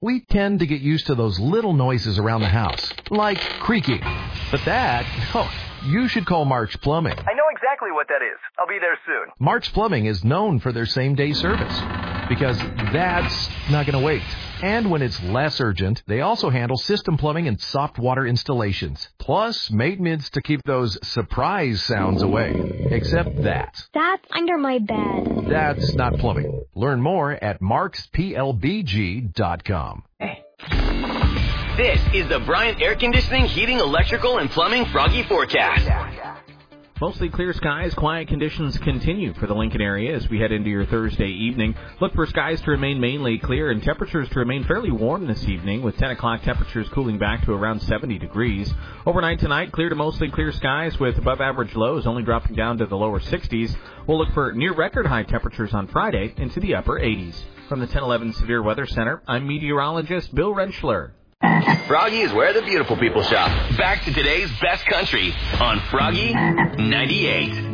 we tend to get used to those little noises around the house, like creaking. But you should call Mark's Plumbing. I know exactly what that is. I'll be there soon. Mark's Plumbing is known for their same-day service, because that's not going to wait. And when it's less urgent, they also handle system plumbing and soft water installations, plus maintenance to keep those surprise sounds away. Except that's under my bed. That's not plumbing. Learn more at marksplbg.com. This is the Bryant Air Conditioning, Heating, Electrical, and Plumbing Froggy Forecast. Mostly clear skies, quiet conditions continue for the Lincoln area as we head into your Thursday evening. Look for skies to remain mainly clear and temperatures to remain fairly warm this evening, with 10 o'clock temperatures cooling back to around 70 degrees. Overnight tonight, clear to mostly clear skies with above average lows only dropping down to the lower 60s. We'll look for near record high temperatures on Friday into the upper 80s. From the 1011 Severe Weather Center, I'm meteorologist Bill Rentschler. Froggy is where the beautiful people shop. Back to today's best country on Froggy 98.